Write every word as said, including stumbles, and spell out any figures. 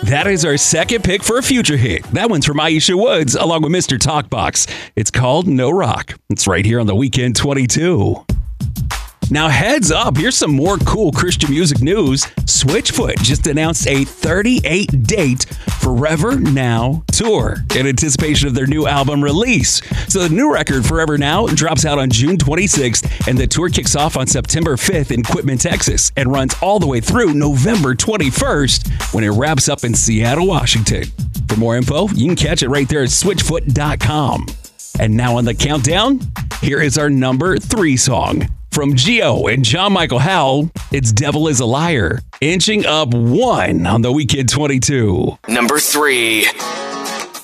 That is our second pick for a future hit. That one's from Aisha Woods along with Mister Talkbox. It's called No Rock. It's right here on the Weekend twenty-two. Now, heads up, here's some more cool Christian music news. Switchfoot just announced a thirty-eight date Forever Now tour in anticipation of their new album release. So the new record, Forever Now, drops out on June twenty-sixth, and the tour kicks off on September fifth in Quitman, Texas, and runs all the way through November twenty-first when it wraps up in Seattle, Washington. For more info, you can catch it right there at switchfoot dot com. And now on the countdown, here is our number three song. From Geo and John Michael Howell, it's Devil is a Liar, inching up one on the Weekend twenty-two. Number three.